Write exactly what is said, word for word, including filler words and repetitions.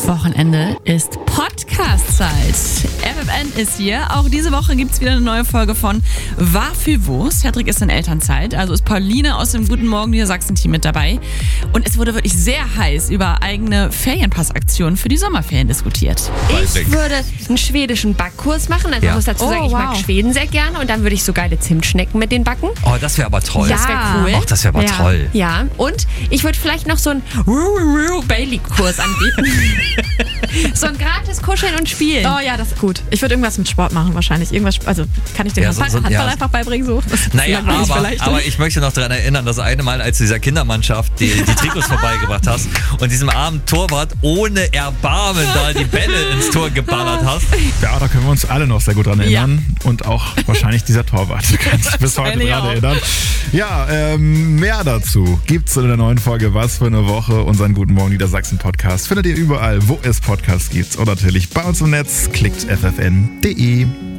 Wochenende ist Podcast-Zeit. F F N ist hier. Auch diese Woche gibt es wieder eine neue Folge von War für Wurst. Cedric ist in Elternzeit, also ist Pauline aus dem Guten Morgen Niedersachsen-Team mit dabei. Und es wurde wirklich sehr heiß über eigene Ferienpassaktionen für die Sommerferien diskutiert. Ich würde einen schwedischen Backkurs machen. Also Ja. ich muss dazu sagen, Oh, ich mag wow. Schweden sehr gerne. Und dann würde ich so geile Zimtschnecken mit denen backen. Oh, das wäre aber toll. Ja. Das wäre cool. Ach, das wäre aber Ja. toll. Ja, und ich würde vielleicht noch so einen Bailey-Kurs anbieten. So ein gratis Kuscheln und Spielen. Oh ja, das ist gut. Ich würde irgendwas mit Sport machen wahrscheinlich. Irgendwas, also kann ich den Ja, so- Handball, so- Handball ja. einfach beibringen so? Das ist Naja, langweilig aber, vielleicht. aber ich möchte noch daran erinnern, das eine Mal, als du dieser Kindermannschaft die, die Trikots vorbeigebracht hast und diesem armen Torwart ohne Erbarmen da die Bälle ins Tor geballert hast. Ja, da können wir uns alle noch sehr gut dran erinnern. Und auch wahrscheinlich dieser Torwart. Du kannst dich bis heute Wahrscheinlich dran auch. erinnern. Ja, ähm, mehr dazu gibt's in der neuen Folge Was für eine Woche. Unseren Guten Morgen Niedersachsen Podcast findet ihr überall, wo es Podcasts gibt. Und natürlich bei uns im Netz. Klickt f f n punkt d e.